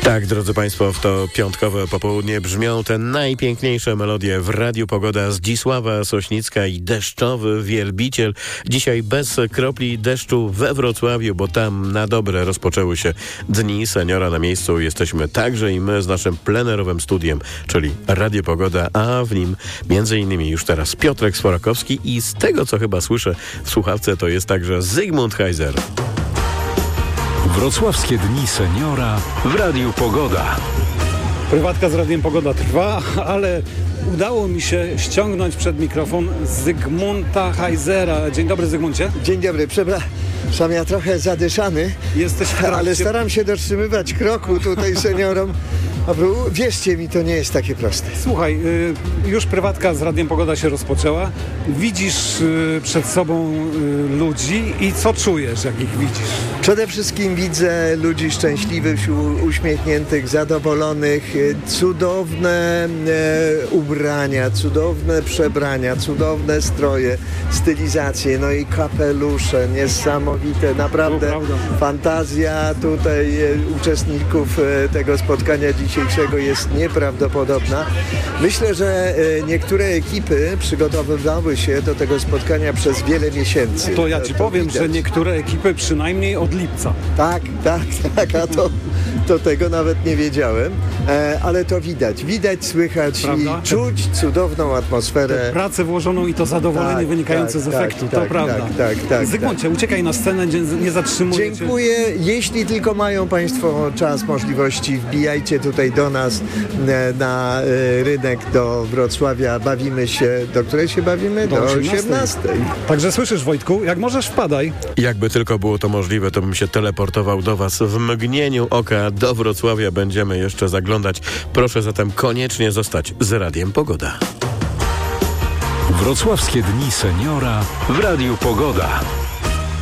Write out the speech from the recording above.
Tak, drodzy Państwo, w to piątkowe popołudnie brzmią te najpiękniejsze melodie w Radiu Pogoda. Zdzisława Sośnicka i Deszczowy Wielbiciel. Dzisiaj bez kropli deszczu we Wrocławiu, bo tam na dobre rozpoczęły się Dni Seniora. Na miejscu jesteśmy także i my z naszym plenerowym studiem, czyli Radio Pogoda, a w nim między innymi już teraz Piotrek Sforakowski i z tego, co chyba słyszę w słuchawce, to jest także Zygmunt Heiser. Wrocławskie Dni Seniora w Radiu Pogoda. Prywatka z Radiem Pogoda trwa, ale udało mi się ściągnąć przed mikrofon Zygmunta Heisera. Dzień dobry, Zygmuncie. Dzień dobry, przepraszam, ja trochę zadyszany, Jesteś w trakcie... ale staram się dotrzymywać kroku tutaj seniorom. Wierzcie mi, to nie jest takie proste. Słuchaj, już prywatka z Radiem Pogoda się rozpoczęła. Widzisz przed sobą ludzi i co czujesz, jak ich widzisz? Przede wszystkim widzę ludzi szczęśliwych, uśmiechniętych, zadowolonych, cudowne ubrania, cudowne przebrania, cudowne stroje, stylizacje, no i kapelusze, niesamowite, naprawdę fantazja tutaj uczestników tego spotkania dzisiejszego jest nieprawdopodobna. Myślę, że niektóre ekipy przygotowywały się do tego spotkania przez wiele miesięcy. To ja ci powiem, że niektóre ekipy przynajmniej od lipca. Tak, a to tego nawet nie wiedziałem, ale to widać, słychać, prawda? I czuć cudowną atmosferę. Tę pracę włożoną i to zadowolenie wynikające z efektu, to prawda. Tak. Zygmuncie, uciekaj na scenę, nie zatrzymuj się. Dziękuję. Jeśli tylko mają Państwo czas, możliwości, wbijajcie tutaj do nas na rynek do Wrocławia. Bawimy się, do której się bawimy? Do 18. Także słyszysz, Wojtku, jak możesz wpadaj. Jakby tylko było to możliwe, to bym się teleportował do Was w mgnieniu oka. Do Wrocławia będziemy jeszcze zaglądać. Proszę zatem koniecznie zostać z Radiem Pogoda. Wrocławskie Dni Seniora w Radiu Pogoda.